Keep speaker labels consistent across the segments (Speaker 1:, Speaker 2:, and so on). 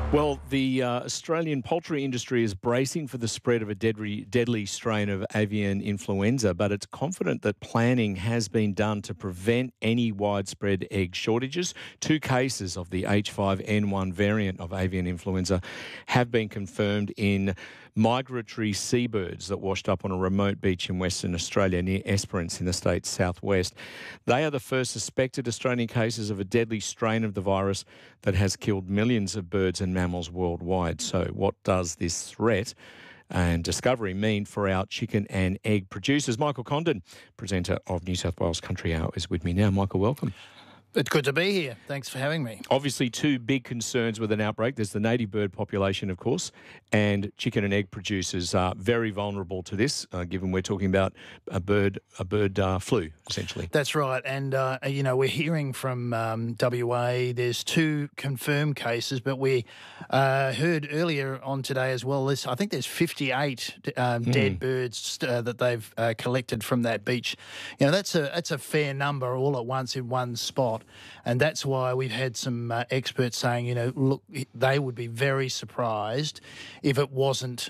Speaker 1: Well, the Australian poultry industry is bracing for the spread of a deadly strain of avian influenza, but it's confident that planning has been done to prevent any widespread egg shortages. 2 cases of the H5N1 variant of avian influenza have been confirmed in migratory seabirds that washed up on a remote beach in Western Australia near Esperance in the state's southwest. They are the first suspected Australian cases of a deadly strain of the virus that has killed millions of birds and mammals worldwide. So what does this threat and discovery mean for our chicken and egg producers? Michael Condon, presenter of New South Wales Country Hour, is with me now. Michael, welcome.
Speaker 2: It's good to be here. Thanks for having me.
Speaker 1: Obviously, 2 big concerns with an outbreak. There's the native bird population, of course, and chicken and egg producers are very vulnerable to this, given we're talking about a bird flu, essentially.
Speaker 2: That's right. And, we're hearing from WA, there's 2 confirmed cases, but we heard earlier on today as well, I think there's 58 dead birds that they've collected from that beach. You know, that's a fair number all at once in one spot. And that's why we've had some experts saying, look, they would be very surprised if it wasn't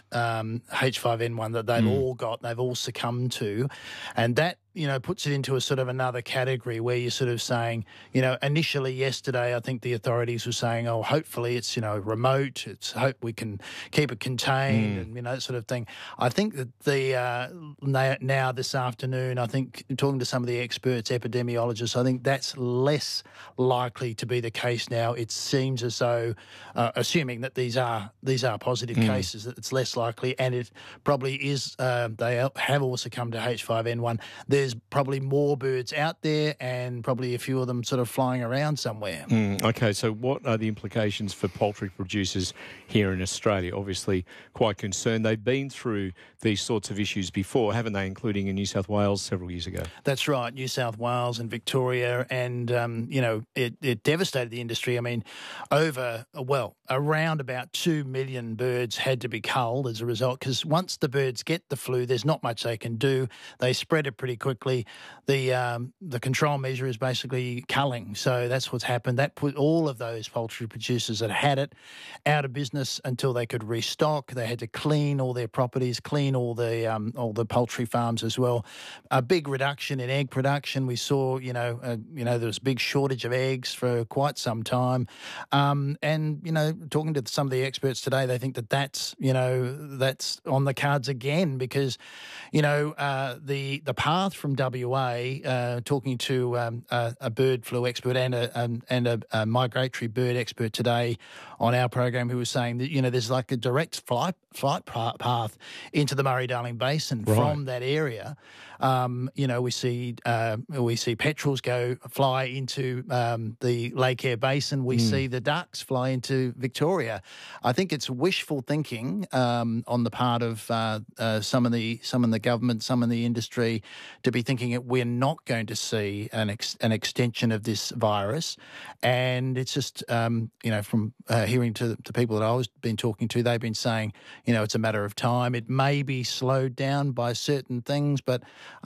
Speaker 2: H5N1 that they've all succumbed to. And that, puts it into a sort of another category where you're sort of saying, initially yesterday, I think the authorities were saying, hopefully it's, remote. Hope we can keep it contained and, that sort of thing. I think that now this afternoon, I think talking to some of the experts, epidemiologists, I think that's less likely to be the case now. It seems as though, assuming that these are positive cases, that it's less likely, and it probably is, they have also come to H5N1. There's probably more birds out there and probably a few of them sort of flying around somewhere.
Speaker 1: Okay, so what are the implications for poultry producers here in Australia? Obviously quite concerned. They've been through these sorts of issues before, haven't they, including in New South Wales several years ago?
Speaker 2: That's right, New South Wales and Victoria, and, it devastated the industry. I mean, around about 2 million birds had to be culled as a result, because once the birds get the flu, there's not much they can do. They spread it pretty quickly. The control measure is basically culling. So that's what's happened. That put all of those poultry producers that had it out of business until they could restock. They had to clean all their properties, clean all the poultry farms as well. A big reduction in egg production. We saw, there was a big shortage of eggs for quite some time. Talking to some of the experts today, they think that's on the cards again because, the path from WA, talking to a bird flu expert and a migratory bird expert today on our program, who was saying that there's like a direct flight path into the Murray-Darling Basin from that area. We see petrels fly into the Lake Eyre Basin. We see the ducks fly into Victoria. I think it's wishful thinking on the part of some in the government, some in the industry, to be thinking that we're not going to see an extension of this virus. And it's just, from hearing to the people that I've been talking to, they've been saying, it's a matter of time. It may be slowed down by certain things, but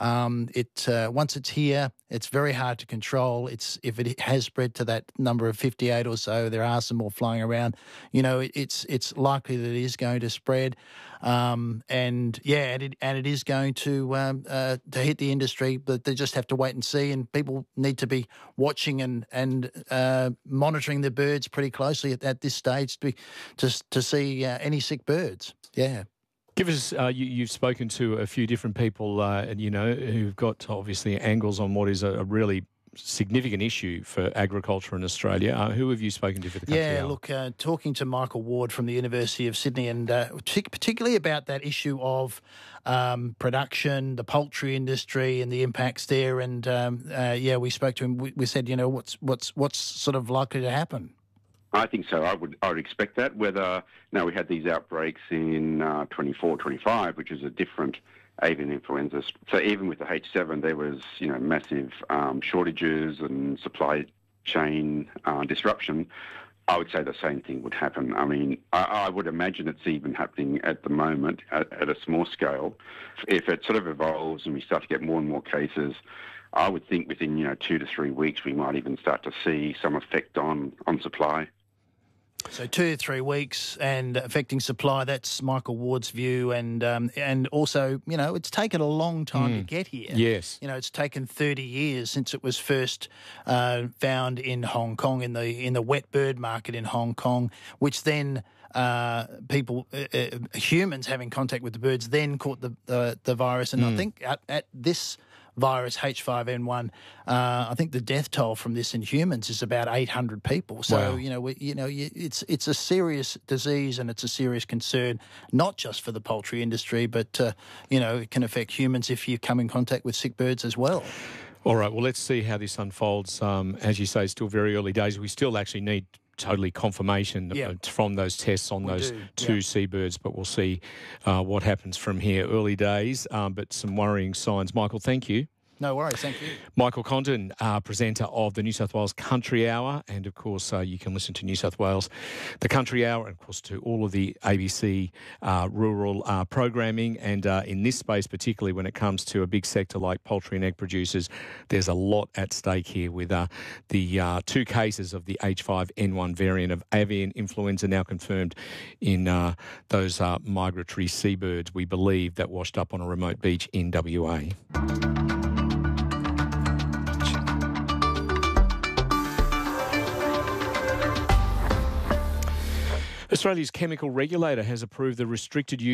Speaker 2: once it's here, it's very hard to control. If it has spread to that number of 58 or so, there are some more flying around. It's likely that it is going to spread, and it is going to hit the industry. But they just have to wait and see, and people need to be watching and monitoring the birds pretty closely at this stage to see any sick birds. Yeah.
Speaker 1: Give us, you've spoken to a few different people, who've got obviously angles on what is a really significant issue for agriculture in Australia. Who have you spoken to for the country?
Speaker 2: Yeah, look, talking to Michael Ward from the University of Sydney, and particularly about that issue of production, the poultry industry, and the impacts there. And we spoke to him. We said, what's sort of likely to happen?
Speaker 3: I think so. I would expect that. Whether now we had these outbreaks in 24, 25, which is a different avian influenza. So even with the H7, there was massive shortages and supply chain disruption. I would say the same thing would happen. I mean, I would imagine it's even happening at the moment at a small scale. If it sort of evolves and we start to get more and more cases, I would think within 2 to 3 weeks we might even start to see some effect on supply.
Speaker 2: So 2 to 3 weeks and affecting supply. That's Michael Ward's view, and also, it's taken a long time to get here.
Speaker 1: Yes,
Speaker 2: it's taken 30 years since it was first found in Hong Kong in the wet bird market in Hong Kong, which then humans having contact with the birds then caught the virus, and I think at this virus H5N1, I think the death toll from this in humans is about 800 people. So
Speaker 1: wow.
Speaker 2: It's a serious disease, and it's a serious concern, not just for the poultry industry, but it can affect humans if you come in contact with sick birds as well.
Speaker 1: All right, well, let's see how this unfolds. As you say, it's still very early days. We still actually need totally confirmation from those tests on those two seabirds, but we'll see what happens from here. Early days, but some worrying signs. Michael, thank you.
Speaker 2: No worries, thank you.
Speaker 1: Michael Condon, presenter of the New South Wales Country Hour, and of course you can listen to New South Wales, the Country Hour, and of course to all of the ABC rural programming. And in this space, particularly when it comes to a big sector like poultry and egg producers, there's a lot at stake here with the 2 cases of the H5N1 variant of avian influenza now confirmed in those migratory seabirds, we believe, that washed up on a remote beach in WA. Australia's chemical regulator has approved the restricted use